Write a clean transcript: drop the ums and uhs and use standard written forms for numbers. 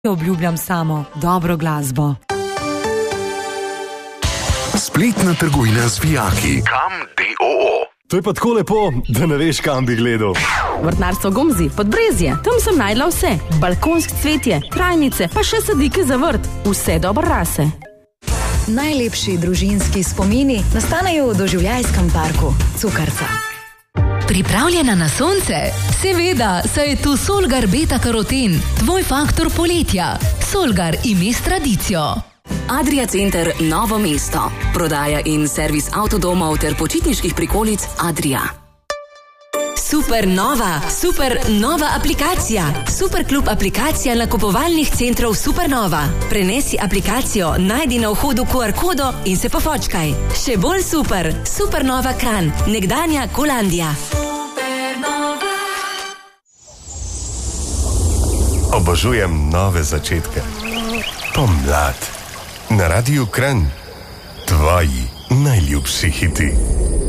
Obljubljam samo dobro glasbo. Spletna trgovina z vijaki. Kam DOO. To je pa tako lepo, da ne veš, kam bi gledal. Vrtnarstvo Gomzi, Podbrezje. Tam sem najdla vse. Balkonsko cvetje, trajnice, pa še sadike za vrt. Vse dobro rase. Najlepši družinski spomini nastanejo v doživljajskem parku Cukrca. Pripravljena na sonce? Seveda, saj je tu Solgar Beta Karoten, tvoj faktor poletja. Solgar ime s tradicijo. Adria Center Novo mesto. Prodaja in servis avtodomov ter počitniških prikolic Adria. Super nova aplikacija. Superklub aplikacija nakupovalnih centrov Supernova. Prenesi aplikacijo, najdi na vhodu QR kodo in se pofočkaj. Še bolj super. Supernova Kranj, nekdanja Kolandija. Obožujem nove začetke. Pomlad. Na Radiu Kranj. Tvoji najljubši hiti.